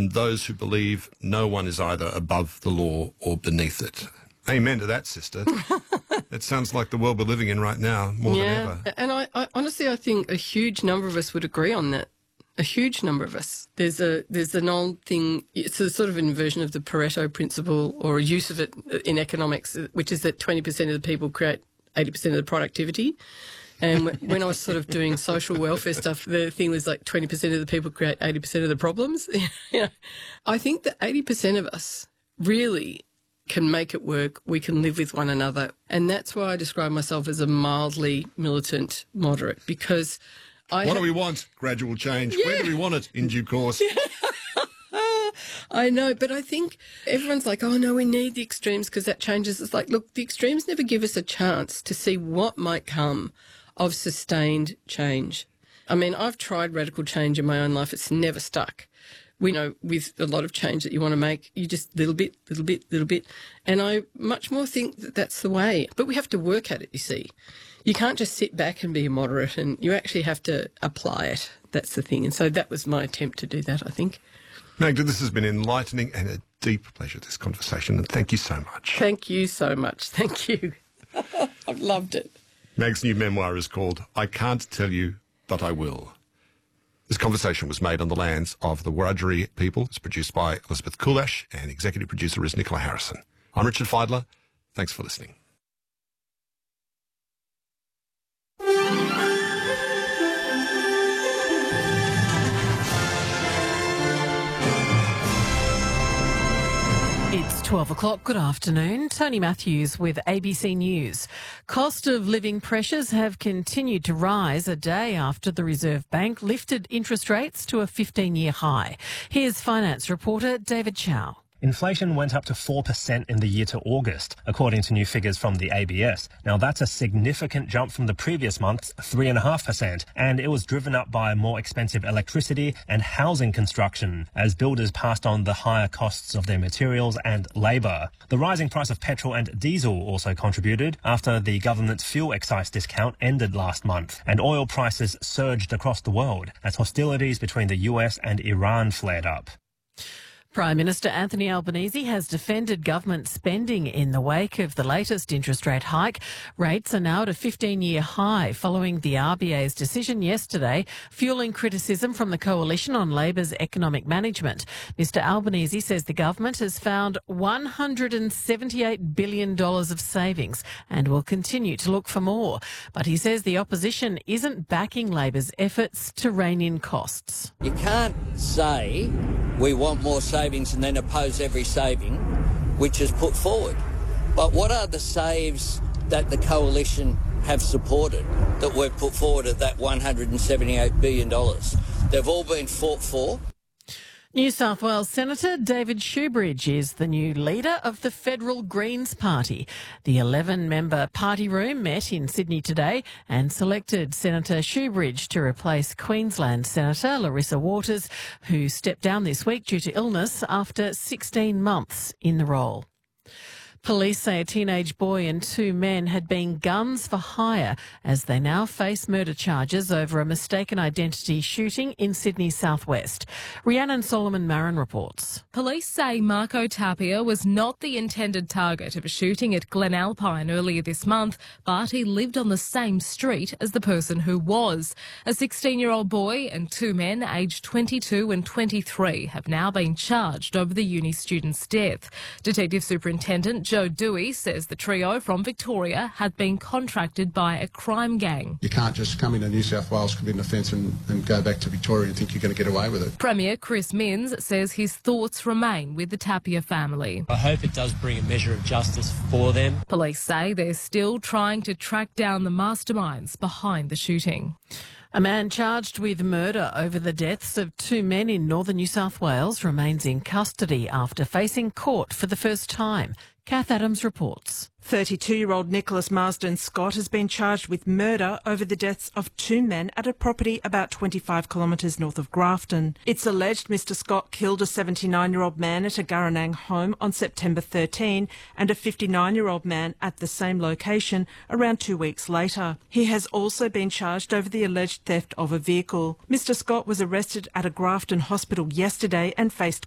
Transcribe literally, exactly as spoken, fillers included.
and those who believe no one is either above the law or beneath it. Amen to that, sister. It sounds like the world we're living in right now, more yeah. than ever. And I, I honestly, I think a huge number of us would agree on that. A huge number of us. There's a there's an old thing, it's a sort of inversion of the Pareto principle, or a use of it in economics, which is that twenty percent of the people create eighty percent of the productivity. And when I was sort of doing social welfare stuff, the thing was like twenty percent of the people create eighty percent of the problems. You know, I think that eighty percent of us really can make it work. We can live with one another. And that's why I describe myself as a mildly militant moderate, because I what ha- do we want? Gradual change. Yeah. Where do we want it? In due course. I know, but I think everyone's like, oh, no, we need the extremes because that changes. It's like, look, the extremes never give us a chance to see what might come of sustained change. I mean, I've tried radical change in my own life. It's never stuck. We know with a lot of change that you want to make, you just little bit, little bit, little bit. And I much more think that that's the way. But we have to work at it, you see. You can't just sit back and be a moderate, and you actually have to apply it. That's the thing. And so that was my attempt to do that, I think. Magda, this has been enlightening and a deep pleasure, this conversation, and thank you so much. Thank you so much. Thank you. I've loved it. Meg's new memoir is called I Can't Tell You, But I Will. This conversation was made on the lands of the Wiradjuri people. It's produced by Elizabeth Kulash, and executive producer is Nicola Harrison. I'm Richard Feidler. Thanks for listening. It's twelve o'clock. Good afternoon. Tony Matthews with A B C News. Cost of living pressures have continued to rise a day after the Reserve Bank lifted interest rates to a fifteen-year high. Here's finance reporter David Chow. Inflation went up to four percent in the year to August, according to new figures from the A B S. Now, that's a significant jump from the previous month's three point five percent, and it was driven up by more expensive electricity and housing construction, as builders passed on the higher costs of their materials and labour. The rising price of petrol and diesel also contributed after the government's fuel excise discount ended last month, and oil prices surged across the world as hostilities between the U S and Iran flared up. Prime Minister Anthony Albanese has defended government spending in the wake of the latest interest rate hike. Rates are now at a fifteen-year high following the R B A's decision yesterday, fueling criticism from the coalition on Labor's economic management. Mister Albanese says the government has found one hundred seventy-eight billion dollars of savings and will continue to look for more. But he says the opposition isn't backing Labor's efforts to rein in costs. You can't say we want more savings and then oppose every saving which is put forward. But what are the saves that the coalition have supported that we've put forward at that one hundred seventy-eight billion dollars? They've all been fought for. New South Wales Senator David Shoebridge is the new leader of the Federal Greens Party. The eleven-member party room met in Sydney today and selected Senator Shoebridge to replace Queensland Senator Larissa Waters, who stepped down this week due to illness after sixteen months in the role. Police say a teenage boy and two men had been guns for hire as they now face murder charges over a mistaken identity shooting in Sydney's southwest. Rhiannon Solomon-Marin reports. Police say Marco Tapia was not the intended target of a shooting at Glen Alpine earlier this month, but he lived on the same street as the person who was. A sixteen-year-old boy and two men aged twenty-two and twenty-three have now been charged over the uni student's death. Detective Superintendent Joe Dewey says the trio from Victoria had been contracted by a crime gang. You can't just come into New South Wales, commit an offence and, and go back to Victoria and think you're going to get away with it. Premier Chris Minns says his thoughts remain with the Tapia family. I hope it does bring a measure of justice for them. Police say they're still trying to track down the masterminds behind the shooting. A man charged with murder over the deaths of two men in northern New South Wales remains in custody after facing court for the first time. Kath Adams reports. thirty-two-year-old Nicholas Marsden Scott has been charged with murder over the deaths of two men at a property about twenty-five kilometres north of Grafton. It's alleged Mister Scott killed a seventy-nine-year-old man at a Guranang home on September thirteenth and a fifty-nine-year-old man at the same location around two weeks later. He has also been charged over the alleged theft of a vehicle. Mister Scott was arrested at a Grafton hospital yesterday and faced